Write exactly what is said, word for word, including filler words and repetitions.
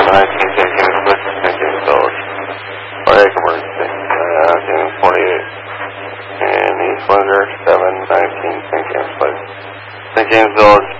nineteen, Saint James Village, Saint James Village. Cardiac emergency, uh, James forty-eight. And East Windsor, seven nineteen, Saint James Place. Saint James Village.